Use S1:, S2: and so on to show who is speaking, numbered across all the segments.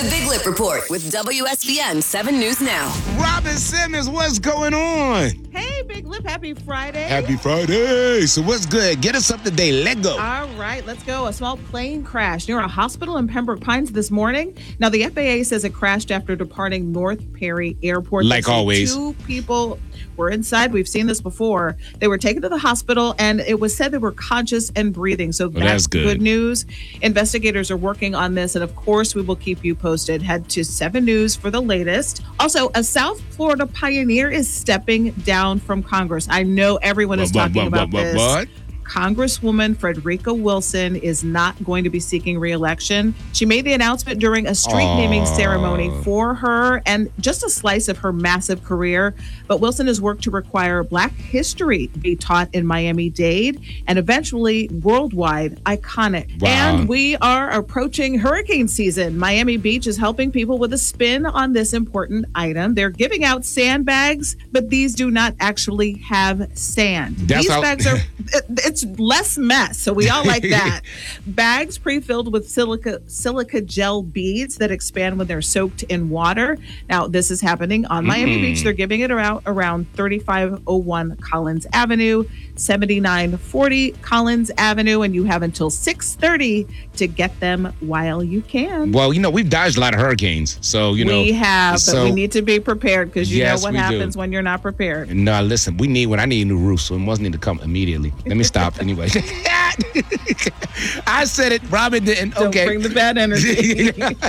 S1: The Big Lip Report with WSBN 7 News Now.
S2: Robin Simmons, what's going on?
S3: Hey, Big Lip, happy Friday.
S2: Happy Friday. So what's good? Get us up to date. Let go.
S3: All right, let's go. A small plane crashed near a hospital in Pembroke Pines this morning. Now, the FAA says it crashed after departing North Perry Airport.
S2: Like always.
S3: 2 people were inside. We've seen this before. They were taken to the hospital, and it was said they were conscious and breathing. So that's good news. Investigators are working on this, and of course, we will keep you posted. Head to 7 News for the latest. Also, a South Florida pioneer is stepping down from Congress. I know everyone is talking about this.
S2: What?
S3: Congresswoman Frederica Wilson is not going to be seeking re-election. She made the announcement during a street naming ceremony for her and just a slice of her massive career. But Wilson has worked to require Black history be taught in Miami-Dade and eventually worldwide iconic.
S2: Wow.
S3: And we are approaching hurricane season. Miami Beach is helping people with a spin on this important item. They're giving out sandbags, but these do not actually have sand. These bags are... It's less mess, so we all like that. Bags pre-filled with silica gel beads that expand when they're soaked in water. Now, this is happening on Miami Beach. They're giving it around 3501 Collins Avenue, 7940 Collins Avenue, and you have until 6:30 to get them while you can.
S2: Well, we've dodged a lot of hurricanes, so
S3: we have, but we need to be prepared because you know what happens when you're not prepared.
S2: No, listen, I need a new roof, so it must need to come immediately. Let me stop anyway. I said it. Robin didn't.
S3: Don't bring the bad energy.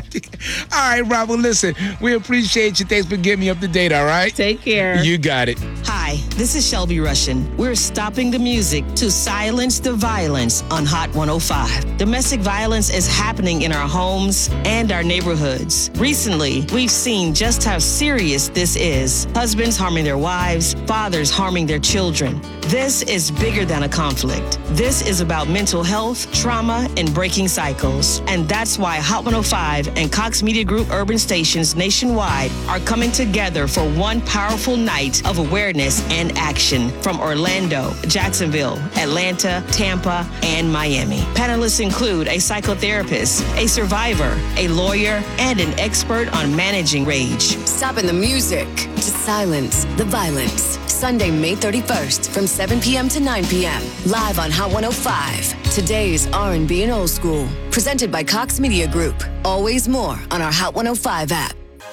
S2: All right, Robin, listen, we appreciate you. Thanks for getting me up to date, all right?
S3: Take care.
S2: You got it.
S4: Hi, this is Shelby Russian. We're stopping the music to silence the violence on Hot 105. Domestic violence is happening in our homes and our neighborhoods. Recently, we've seen just how serious this is. Husbands harming their wives, fathers harming their children. This is bigger than a conflict. This is about mental health, trauma, and breaking cycles. And that's why Hot 105 and Cox Media Group urban stations nationwide are coming together for one powerful night of awareness and action from Orlando, Jacksonville, Atlanta, Tampa, and Miami. Panelists include a psychotherapist, a survivor, a lawyer, and an expert on managing rage.
S1: Stopping the music to silence the violence. Sunday, May 31st from 7 p.m. to 9 p.m. Live on Hot 105. Today's R&B and old school. Presented by Cox Media Group. Always more on our Hot 105 app.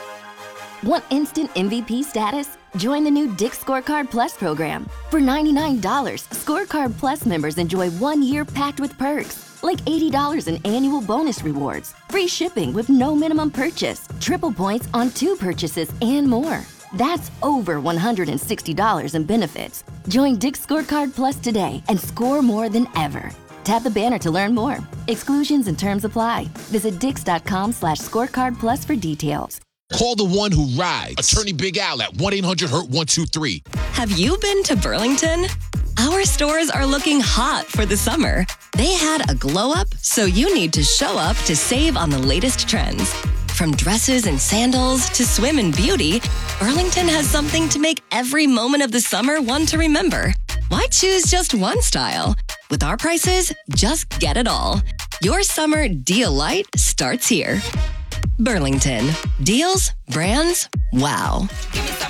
S5: Want instant MVP status? Join the new Dick's Scorecard Plus program. For $99, Scorecard Plus members enjoy 1 year packed with perks, like $80 in annual bonus rewards, free shipping with no minimum purchase, triple points on 2 purchases, and more. That's over $160 in benefits. Join Dick's Scorecard Plus today and score more than ever. Tap the banner to learn more. Exclusions and terms apply. Visit dix.com/scorecard plus for details.
S6: Call the one who rides. Attorney Big Al at 1-800-HURT-123.
S7: Have you been to Burlington? Our stores are looking hot for the summer. They had a glow up, so you need to show up to save on the latest trends. From dresses and sandals to swim and beauty, Burlington has something to make every moment of the summer one to remember. Why choose just one style? With our prices, just get it all. Your summer deal light starts here. Burlington. Deals, brands, wow.
S8: Give me some